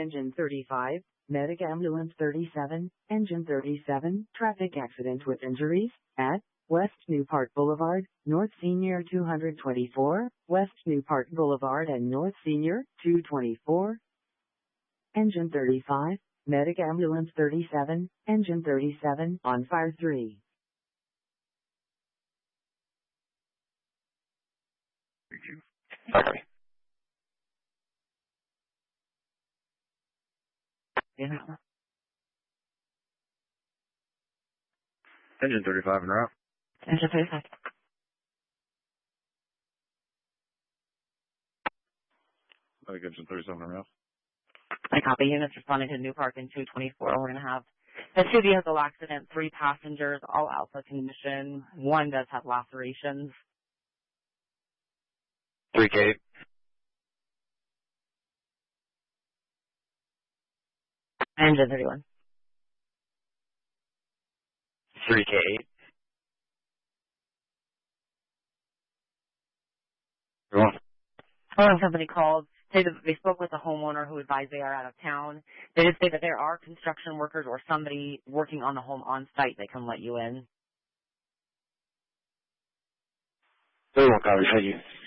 Engine 35, Medic Ambulance 37, Engine 37, traffic accident with injuries, at West Newport Boulevard, North Senior 224, West Newport Boulevard and North Senior 224. Engine 35, Medic Ambulance 37, Engine 37, on fire 3. Sorry. Yeah. Engine 35 en route. Engine 35. Like engine 37 en route. I copy. Units responding to New Park in 224. We're going to have a 2 vehicle accident, 3 passengers, all alpha condition. 1 does have lacerations. 3K. Engine 31. 3K8. Everyone. Hello, somebody called. Say that they spoke with a homeowner who advised they are out of town. They did say that there are construction workers or somebody working on the home on site that can let you in. Everyone, copy. Thank you.